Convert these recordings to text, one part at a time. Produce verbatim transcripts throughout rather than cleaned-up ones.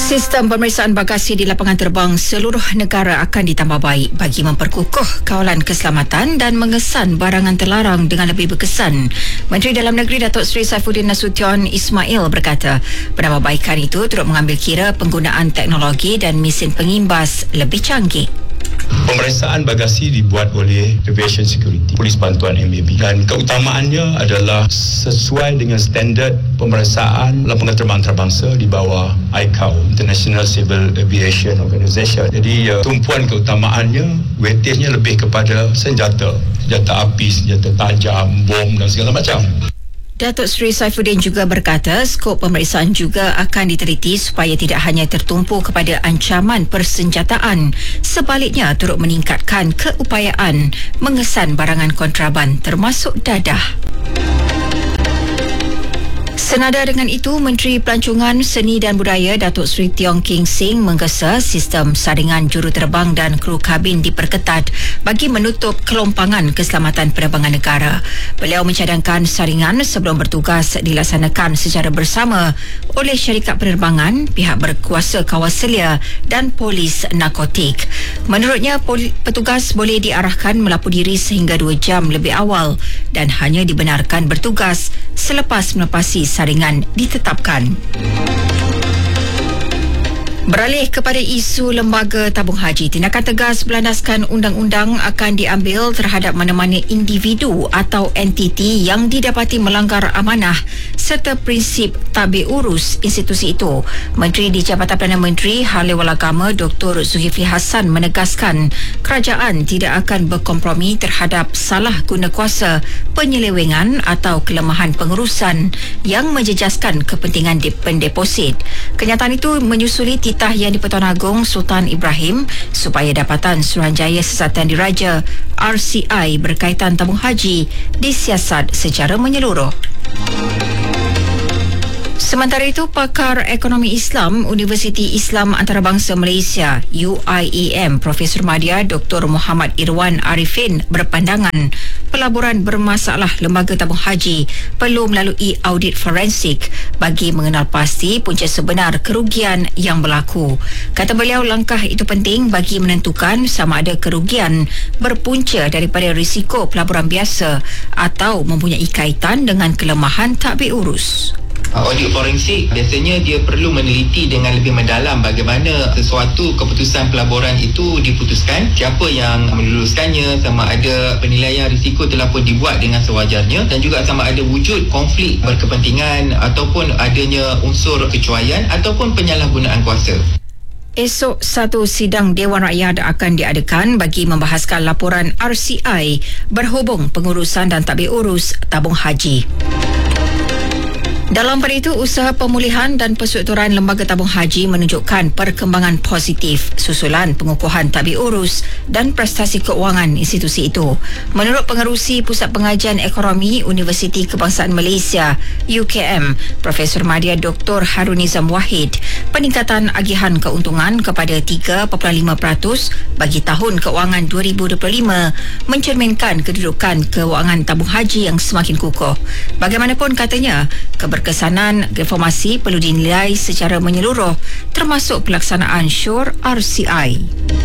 Sistem pemeriksaan bagasi di lapangan terbang seluruh negara akan ditambah baik bagi memperkukuh kawalan keselamatan dan mengesan barangan terlarang dengan lebih berkesan. Menteri Dalam Negeri Datuk Seri Saifuddin Nasution Ismail berkata, penambahbaikan itu turut mengambil kira penggunaan teknologi dan mesin pengimbas lebih canggih. Pemeriksaan bagasi dibuat oleh Aviation Security, Polis Bantuan M A B, dan keutamaannya adalah sesuai dengan standard pemeriksaan lapangan terbang antarabangsa di bawah I C A O, International Civil Aviation Organization. Jadi uh, tumpuan keutamaannya, weightage-nya lebih kepada senjata, senjata api, senjata tajam, bom dan segala macam. Datuk Seri Saifuddin juga berkata skop pemeriksaan juga akan diteliti supaya tidak hanya tertumpu kepada ancaman persenjataan, sebaliknya turut meningkatkan keupayaan mengesan barangan kontraban termasuk dadah. Senada dengan itu, Menteri Pelancongan Seni dan Budaya Datuk Seri Tiong King Sing menggesa sistem saringan juruterbang dan kru kabin diperketat bagi menutup kelompangan keselamatan penerbangan negara. Beliau mencadangkan saringan sebelum bertugas dilaksanakan secara bersama oleh syarikat penerbangan, pihak berkuasa kawaselia dan polis narkotik. Menurutnya, petugas boleh diarahkan melapu diri sehingga dua jam lebih awal dan hanya dibenarkan bertugas selepas melepasi saringan ditetapkan. Beralih kepada isu lembaga tabung haji, tindakan tegas berlandaskan undang-undang akan diambil terhadap mana-mana individu atau entiti yang didapati melanggar amanah serta prinsip tabik urus institusi itu. Menteri di Jabatan Perdana Menteri Hal Ehwal Agama Doktor Zulkifli Hassan menegaskan kerajaan tidak akan berkompromi terhadap salah guna kuasa, penyelewengan atau kelemahan pengurusan yang menjejaskan kepentingan pendeposit. Kenyataan itu menyusuli titah Yang di-Pertuan Agong Sultan Ibrahim supaya Dapatan Suruhanjaya Siasatan Diraja R C I berkaitan tabung haji disiasat secara menyeluruh. Sementara itu, pakar ekonomi Islam Universiti Islam Antarabangsa Malaysia U I E M Profesor Madya Doktor Muhammad Irwan Arifin berpandangan pelaburan bermasalah lembaga tabung haji perlu melalui audit forensik bagi mengenal pasti punca sebenar kerugian yang berlaku. Kata beliau, langkah itu penting bagi menentukan sama ada kerugian berpunca daripada risiko pelaburan biasa atau mempunyai kaitan dengan kelemahan tadbir urus. Audit forensik biasanya dia perlu meneliti dengan lebih mendalam bagaimana sesuatu keputusan pelaburan itu diputuskan, siapa yang meluluskannya, sama ada penilaian risiko telah pun dibuat dengan sewajarnya, dan juga sama ada wujud konflik berkepentingan ataupun adanya unsur kecuaian ataupun penyalahgunaan kuasa. Esok, satu sidang Dewan Rakyat akan diadakan bagi membahaskan laporan R C I berhubung pengurusan dan tadbir urus tabung haji. Dalam pada itu, usaha pemulihan dan perstrukturan lembaga tabung haji menunjukkan perkembangan positif susulan pengukuhan tadbir urus dan prestasi keuangan institusi itu. Menurut Pengerusi Pusat Pengajian Ekonomi Universiti Kebangsaan Malaysia U K M, Profesor Madya Doktor Harun Nizam Wahid, peningkatan agihan keuntungan kepada tiga perpuluhan lima peratus bagi tahun keuangan dua ribu dua puluh lima mencerminkan kedudukan keuangan tabung haji yang semakin kukuh. Bagaimanapun, katanya, keberkesanan reformasi perlu dinilai secara menyeluruh termasuk pelaksanaan syur R C I.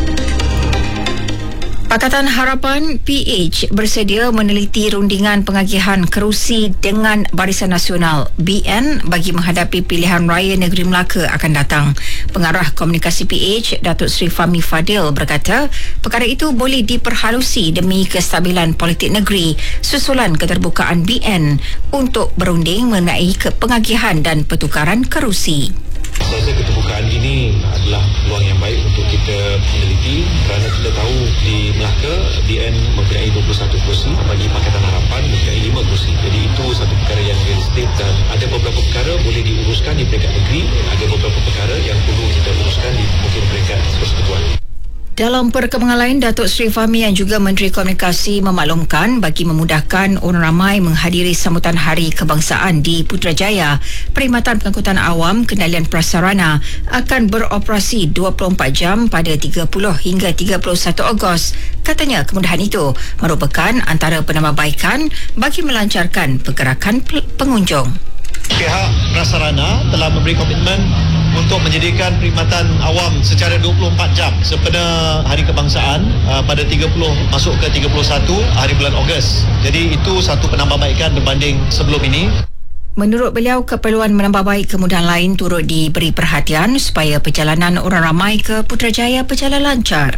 Pakatan Harapan P H bersedia meneliti rundingan pengagihan kerusi dengan Barisan Nasional B N bagi menghadapi pilihan raya Negeri Melaka akan datang. Pengarah komunikasi P H Datuk Seri Fahmi Fadil berkata perkara itu boleh diperhalusi demi kestabilan politik negeri susulan keterbukaan B N untuk berunding mengenai pengagihan dan pertukaran kerusi. Saya rasa keterbukaan ini adalah peluang yang baik untuk kita meneliti kerana kita tahu di Melaka B N mempunyai dua puluh satu kursi, bagi Pakatan Harapan mempunyai lima kursi. Jadi itu satu perkara yang realistik dan ada beberapa perkara boleh diuruskan di peringkat negeri, ada beberapa perkara yang perlu kita uruskan di mungkin peringkat persekutuan. Dalam perkembangan lain, Datuk Seri Fahmi yang juga Menteri Komunikasi memaklumkan bagi memudahkan orang ramai menghadiri sambutan Hari Kebangsaan di Putrajaya, Perkhidmatan Pengangkutan Awam Kendalian Prasarana akan beroperasi dua puluh empat jam pada tiga puluh hingga tiga puluh satu Ogos. Katanya kemudahan itu merupakan antara penambahbaikan bagi melancarkan pergerakan pengunjung. Pihak Prasarana telah memberi komitmen untuk menjadikan perkhidmatan awam secara dua puluh empat jam sempena Hari Kebangsaan uh, pada tiga puluh masuk ke tiga puluh satu hari bulan Ogos. Jadi itu satu penambahbaikan berbanding sebelum ini. Menurut beliau, keperluan menambah baik kemudahan lain turut diberi perhatian supaya perjalanan orang ramai ke Putrajaya berjalan lancar.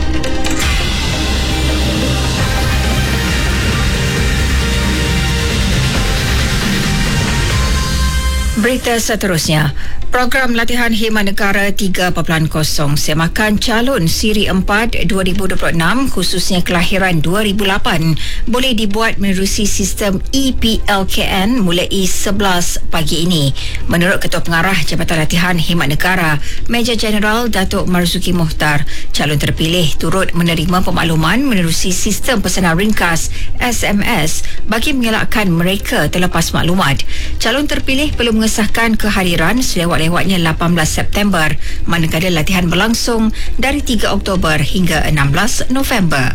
Berita seterusnya. Program latihan khidmat negara tiga titik kosong semakan calon Siri empat dua ribu dua puluh enam khususnya kelahiran dua ribu lapan boleh dibuat menerusi sistem E P L K N mulai sebelas pagi ini. Menurut Ketua Pengarah Jabatan Latihan Khidmat Negara, Major Jeneral Datuk Marzuki Mohtar, calon terpilih turut menerima pemakluman menerusi sistem pesanan ringkas S M S bagi mengelakkan mereka terlepas maklumat. Calon terpilih perlu mengesahkan kehadiran selewat-lewatnya lapan belas September, manakala latihan berlangsung dari tiga Oktober hingga enam belas November.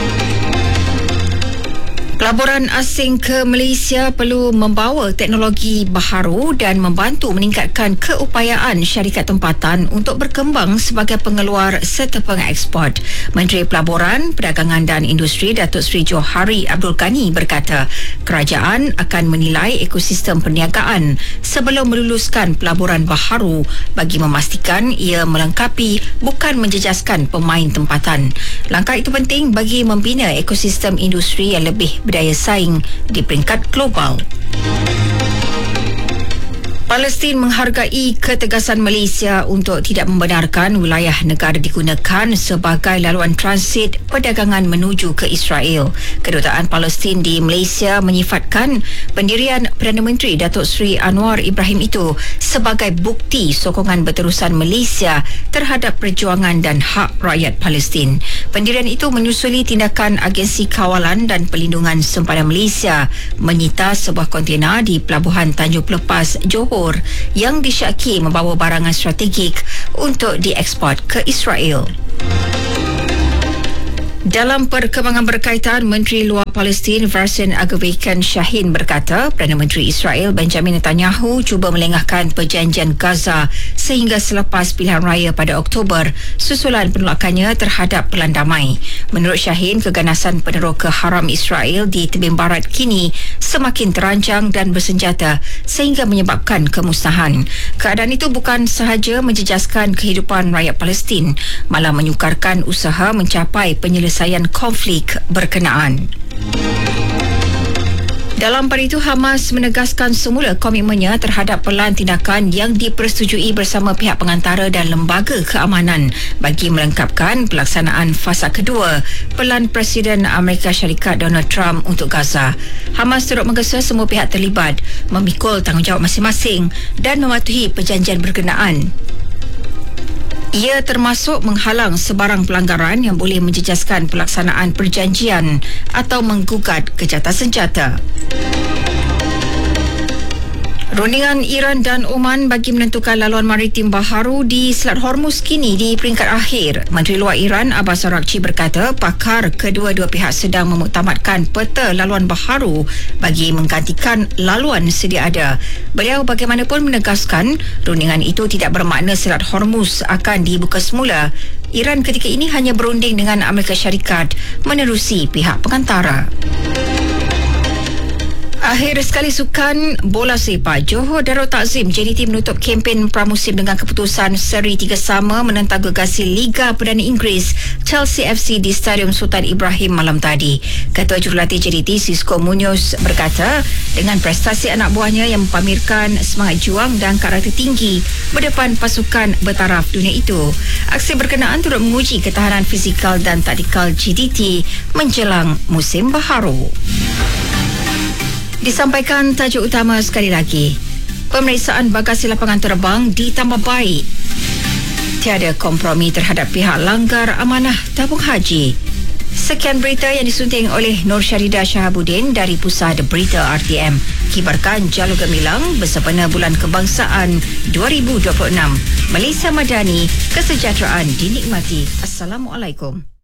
Pelaburan asing ke Malaysia perlu membawa teknologi baharu dan membantu meningkatkan keupayaan syarikat tempatan untuk berkembang sebagai pengeluar serta pengekspor. Menteri Pelaburan, Perdagangan dan Industri Datuk Seri Johari Abdul Ghani berkata, kerajaan akan menilai ekosistem perniagaan sebelum meluluskan pelaburan baharu bagi memastikan ia melengkapi bukan menjejaskan pemain tempatan. Langkah itu penting bagi membina ekosistem industri yang lebih berdaya saing di peringkat global. Palestin menghargai ketegasan Malaysia untuk tidak membenarkan wilayah negara digunakan sebagai laluan transit perdagangan menuju ke Israel. Kedutaan Palestin di Malaysia menyifatkan pendirian Perdana Menteri Datuk Seri Anwar Ibrahim itu sebagai bukti sokongan berterusan Malaysia terhadap perjuangan dan hak rakyat Palestin. Pendirian itu menyusuli tindakan Agensi Kawalan dan Perlindungan Sempadan Malaysia menyita sebuah kontena di Pelabuhan Tanjung Pelepas, Johor yang disyaki membawa barangan strategik untuk diekspor ke Israel. Dalam perkembangan berkaitan, Menteri Luar Palestin Varsin Agavekan Shahin berkata Perdana Menteri Israel Benjamin Netanyahu cuba melengahkan perjanjian Gaza sehingga selepas pilihan raya pada Oktober susulan penolakannya terhadap pelan damai. Menurut Shahin, keganasan peneroka haram Israel di tebing barat kini semakin terancang dan bersenjata sehingga menyebabkan kemusnahan. Keadaan itu bukan sahaja menjejaskan kehidupan rakyat Palestin, malah menyukarkan usaha mencapai penyelesaian konflik berkenaan. Dalam pada itu, Hamas menegaskan semula komitmennya terhadap pelan tindakan yang dipersetujui bersama pihak pengantara dan lembaga keamanan bagi melengkapkan pelaksanaan fasa kedua pelan Presiden Amerika Syarikat Donald Trump untuk Gaza. Hamas turut menggesa semua pihak terlibat memikul tanggungjawab masing-masing dan mematuhi perjanjian berkenaan. Ia termasuk menghalang sebarang pelanggaran yang boleh menjejaskan pelaksanaan perjanjian atau menggugat kejahatan senjata. Rundingan Iran dan Oman bagi menentukan laluan maritim baharu di Selat Hormuz kini di peringkat akhir. Menteri Luar Iran Abbas Araghchi berkata pakar kedua-dua pihak sedang memuktamadkan peta laluan baharu bagi menggantikan laluan sedia ada. Beliau bagaimanapun menegaskan rundingan itu tidak bermakna Selat Hormuz akan dibuka semula. Iran ketika ini hanya berunding dengan Amerika Syarikat menerusi pihak pengantara. Akhir sekali sukan bola sepak, Johor Darul Takzim J D T menutup kempen pramusim dengan keputusan seri tiga sama menentang gegasi Liga Perdana Inggeris Chelsea F C di Stadium Sultan Ibrahim malam tadi. Ketua Jurulatih J D T Cisco Munoz berkata dengan prestasi anak buahnya yang mempamerkan semangat juang dan karakter tinggi berdepan pasukan bertaraf dunia itu, aksi berkenaan turut menguji ketahanan fizikal dan taktikal J D T menjelang musim baharu. Disampaikan tajuk utama sekali lagi. Pemeriksaan bagasi lapangan terbang ditambah baik. Tiada kompromi terhadap pihak langgar amanah tabung haji. Sekian berita yang disunting oleh Nur Syarida Shahabuddin dari Pusat Berita R T M. Kibarkan jalur gemilang bersempena Bulan Kebangsaan dua ribu dua puluh enam. Malaysia Madani, kesejahteraan dinikmati. Assalamualaikum.